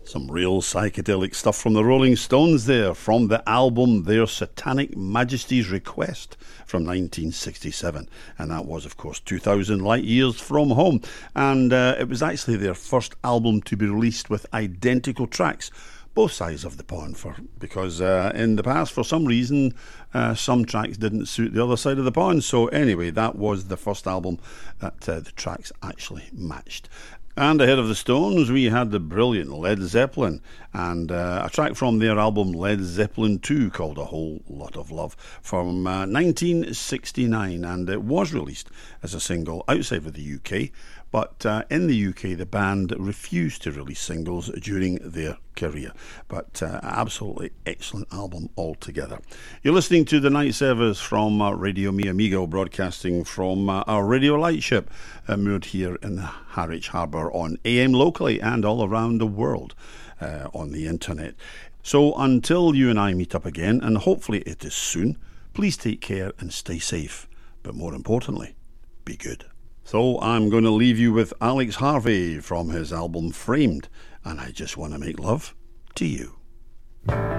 Some real psychedelic stuff from the Rolling Stones there, from the album Their Satanic Majesty's Request from 1967. And that was, of course, 2000 Light Years from Home. And it was actually their first album to be released with identical tracks, both sides of the pond, because in the past, for some reason, some tracks didn't suit the other side of the pond. So anyway, that was the first album that the tracks actually matched. And ahead of the Stones, we had the brilliant Led Zeppelin, and a track from their album Led Zeppelin 2 called A Whole Lot of Love from 1969, and it was released as a single outside of the UK, but in the UK the band refused to release singles during their career. But absolutely excellent album altogether. You're listening to the night service from Radio Mi Amigo, broadcasting from our radio lightship moored here in Harwich Harbour on AM locally and all around the world on the internet. So until you and I meet up again, and hopefully it is soon, please take care and stay safe, but more importantly, be good. So I'm going to leave you with Alex Harvey from his album Framed, and I just want to make love to you.